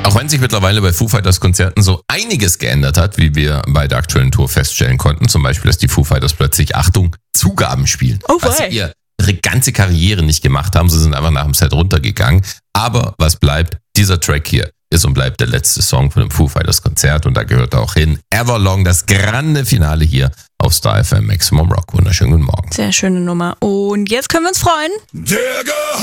Auch wenn sich mittlerweile bei Foo Fighters Konzerten so einiges geändert hat, wie wir bei der aktuellen Tour feststellen konnten. Zum Beispiel, dass die Foo Fighters plötzlich, Achtung, Zugaben spielen. Oh, was wei. sie ihre ganze Karriere nicht gemacht haben. Sie sind einfach nach dem Set runtergegangen. Aber was bleibt? Dieser Track hier ist und bleibt der letzte Song von dem Foo Fighters Konzert. Und da gehört er auch hin. Everlong, das grande Finale hier auf Star FM Maximum Rock. Wunderschönen guten Morgen. Sehr schöne Nummer. Und jetzt können wir uns freuen.